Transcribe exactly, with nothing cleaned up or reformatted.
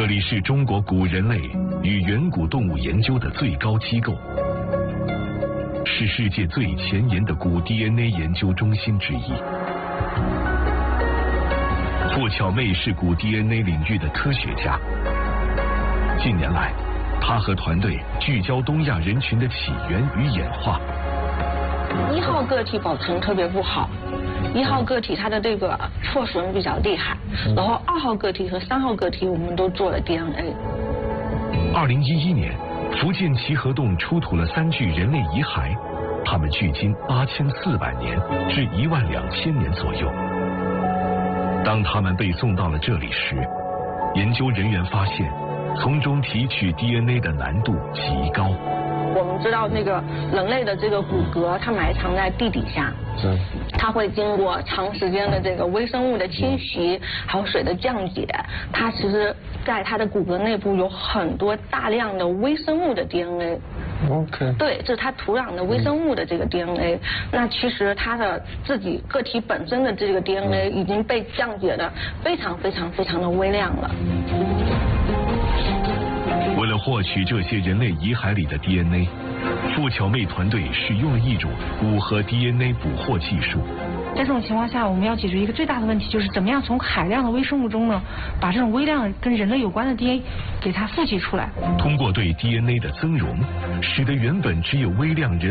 这里是中国古人类与远古动物研究的最高机构，是世界最前沿的古 D N A 研究中心之一。傅巧妹是古 D N A 领域的科学家。近年来，她和团队聚焦东亚人群的起源与演化。 一号个体保存特别不好，一号个体它的这个错损比较厉害，然后二号个体和三号个体我们都做了 D N A。 二零一一年，福建齐河洞出土了三具人类遗骸，它们距今八千四百年至一万两千年左右。当它们被送到了这里时，研究人员发现，从中提取 D N A 的难度极高。 我们知道那个人类的这个骨骼，它埋藏在地底下，它会经过长时间的这个微生物的侵袭，还有水的降解，它其实在它的骨骼内部有很多大量的微生物的 D N A。OK。对，这是它土壤的微生物的这个 D N A。那其实它的自己个体本身的这个 D N A 已经被降解的非常非常非常的微量了。 为了获取这些人类遗骸里的 D N A， 傅巧妹团队使用了一种骨骼 D N A 捕获技术。 在这种情况下，我们要解决一个最大的问题，就是怎么样从海量的微生物中呢，把这种微量跟人类有关的 D N A 给它富集出来。 通过对 D N A 的增容，使得原本只有微量人